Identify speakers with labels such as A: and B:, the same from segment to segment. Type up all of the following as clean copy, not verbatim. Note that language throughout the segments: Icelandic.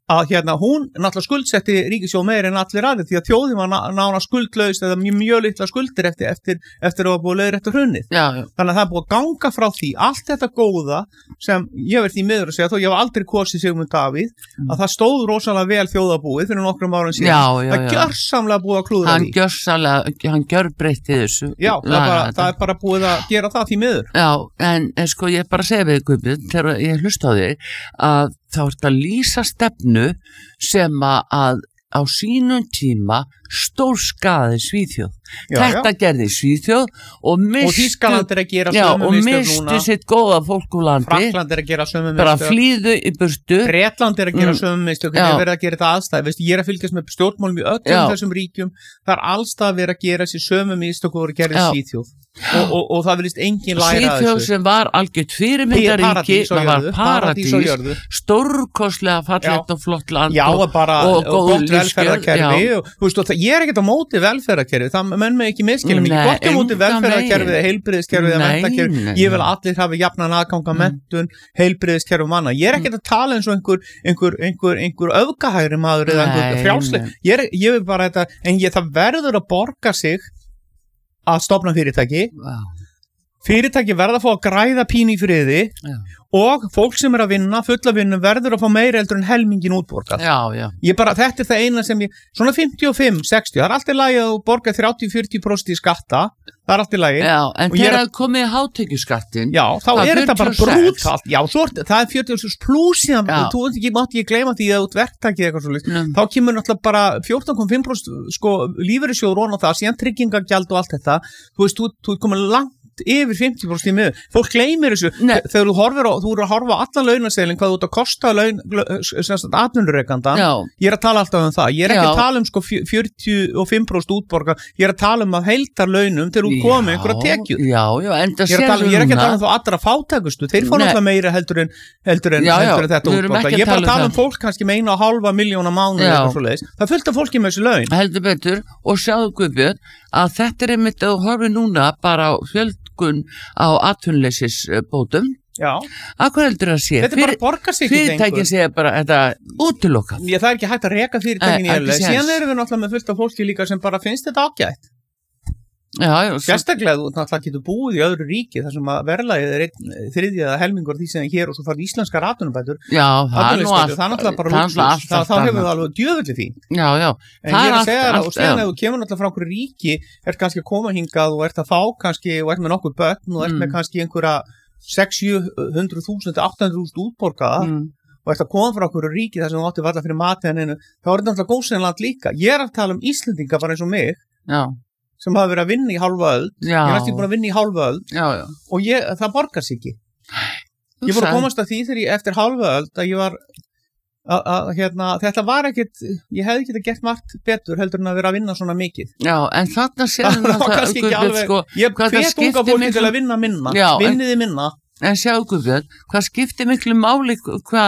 A: að hún náttúrulega skuldsetti ríkissjóð meira en allir aðrir því að þjóðin var nána skuldlaust eða mjög litla skuldir eftir að hafa búið leiðrétta hrunið. Þannig að það er búið að ganga frá því allt þetta góða sem ég verð því miður að segja þó ég hef aldrei kosið Sigmund Davíð að það stóð rosalega vel þjóðarbúið fyrir nokkrum árum síðan. Það gjörsamlega búið að klúðra því.
B: Hann gjörbreytti þessu.
A: Já, það er bara búið að gera það því miður.
B: Já, en sko ég bara segja við Guðbjörn þegar ég hlusta á þig að þá er þetta lýsa stefnu sem að á sínum tíma stórskaði Svíþjóð. Þetta gerði Svíþjóð og
A: Þýskaland er að gera sömu mistök núna.
B: Mistu sitt góða fólk úr landi.
A: Frakkland er að gera sömu mistök.
B: Bara flýðu í burtu.
A: Bretland er að gera sömu mistök. Það er verið að gera þetta aðstæð. Ég er að fylgjast með stjórnmálum í öllum þessum ríkjum. Það er allstað verið að gera sér sömu mistök og voru gerði Svíþjóð. Og það vilist engin læra að
B: Svíþjóð sem var algjört fyrirmyndaríki, það var paradís, stórkostlega fallegt og flott land
A: og gott velferðarkerfi. Ég er ekkert á móti velferðarkerfi, það menn mig ekki miskilja mig, gott á móti velferðarkerfi, heilbrigðiskerfi eða menntakerfi, ég vil að allir hafi jafnan aðgang að menntun, heilbrigðiskerfi og manna. Ég er ekkert að tala eins og einhver öfgahægri maður eða einhver frjálsleg. Ég vil bara þetta, en það verður að borga sig að stofna fyrirtæki verða að fá að græða pínu í friði og fólk sem er að vinna, fulla vinnu verður að fá meira heldur en helmingin útborgað. Þetta er það eina sem svona 55, 60, það er alltaf í lagi að borga 30-40% í skatta, það er alltaf í lagi.
B: En þegar það komið hátekjuskattin,
A: þá er þetta bara brútalt. Það er 40% pluss síðan, þú mátti ekki gleyma því að út verktakið eitthvað svolítið, þá kemur náttúrulega bara 14,5% lífeyrissjóður ofan á það, síðan tryggingagjald og allt þetta, þú er komin langt yfir 50% í miður. Fólk gleymir þessu þegar þú eru að horfa á allan launaseðilinn hvað þú ert að kosta atvinnurekandan. Ég er að tala alltaf um það. Ég er ekki að tala um 45% útborga. Ég er að tala um að heildar launum til þú komið einhverja tekjur.
B: Ég er
A: ekki að tala um þá allra fátækustu. Þeir fá náttúrulega meira heldur en þetta útborga. Ég er bara að tala um fólk kannski með 1,5 milljón á mánuði eitthvað svoleiðis. Það fylgta fólki með þessu laun.
B: Heldur betur og sjáðu Guðbjörn að þetta er einmitt að horfi núna bara á fjölgun á atvinnuleysisbótum. Akkur heldur að sé?
A: Þetta er bara að borga sig ekki lengur.
B: Fyrirtækin sé bara þetta útilokað.
A: Það er ekki hægt að reka fyrirtækin í eðli. Síðan erum við náttúrulega með fullt af fólki líka sem bara finnst þetta ágætt. Sérstaklega þú náttúrulega getur búið í öðru ríki þar sem að verðlagið er 1/3 eða helmingur því sem hér og svo fara íslenskar atvinnubætur.
B: Það er
A: náttúrulega bara lúxus. Þá hefur það alveg djöfulli fín. En ég er að segja það og síðan ef þú kemur náttúrulega frá einhverju ríki, ert kannski að koma hingað og ert að fá kannski og ert með nokkuð börn og ert með kannski einhverja 600.000, 800.000 útborgaða og ert að koma frá einhverju ríki þar sem þú átti varla fyrir matiðaninu, þá er þetta náttúrulega góðsennland líka. Ég er að tala um Íslendinga bara eins og mig. Sem hafa verið að vinna í hálfa öld. Ég er næstum búin að vinna í hálfa öld og það borgar sig ekki. Ég fór að komast að því þegar eftir hálfa öld að ég var þetta var ekkert, ég hefði ekki gert margt betur heldur en að vera að vinna svona mikið.
B: En þarna séðum
A: það kannski ekki alveg, ég hvet unga fólki til að vinna minna, vinniði minna.
B: En sjáu Guðbjörn, hvað skiptir miklu máli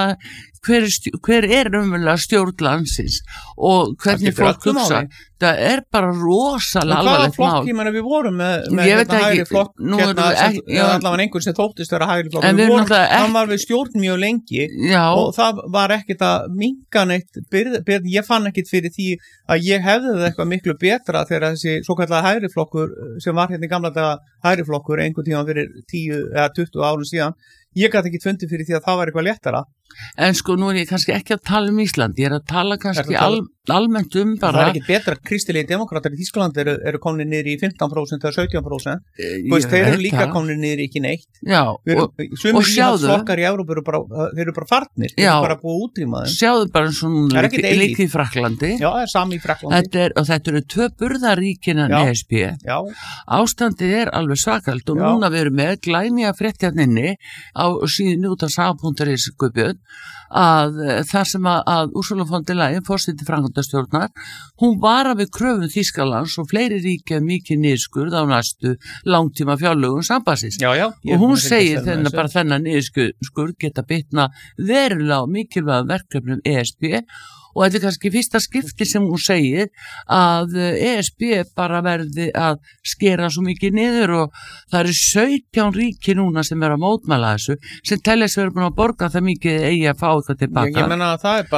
B: hver er umverulega stjórn landsins og hvernig fólk hugsa. Það er bara rosalega alvarlegt mál.
A: Hvaða flokk, við vorum með hægri flokk, allavega einhvern sem þóttist vera hægri flokk, hann var við stjórn mjög lengi og það var ekkert að minnka neitt, ég fann ekkert fyrir því að ég hefði það eitthvað miklu betra þegar þessi svo kallega hægri flokkur sem var hérna í gamla daga hægri flokkur einhvern tíma fyrir 10 eða 20 árum síðan, ég gæti ekki fundið fyrir því að það var eitthvað léttara.
B: En nú er ég kannski ekki að tala um Ísland, ég er að tala kannski almennt bara.
A: Það er ekki betra að kristilegi demokrater í Þýskaland eru komnir niður í 15% eða 17%. Þeir eru líka komnir niður í ekki neitt. Sumir íhaldsflokkar í Evrópu eru bara farnir, þeir eru bara búið útrýma þeim.
B: Sjáðu bara svona líka í Frakklandi.
A: Það er sami í Frakklandi.
B: Og þetta eru 2 burðaríkin en ESB. Ástandið er alveg svakalt og núna við erum með glænýja fréttjarninni á síðan út af sá.is Guðbjörn að þar sem að Ursula von der Leyen, forseti framkvæmdastjórnar, hún varar við kröfum Þýskalands og fleiri ríkja mikið niðurskurð á næstu langtíma fjárlögum sambandsins. Og hún segir bara þennan niðurskurð geta bitna verulega á mikilvægum verkefnum ESB og þetta er kannski fyrsta skipti sem hún segir að ESB bara verði að skera svo mikið niður og það eru 17 ríki núna sem eru að mótmæla þessu sem telja sig verið búin að borga það mikið eigi að fá eitthvað tilbaka.
A: Ég meina að það er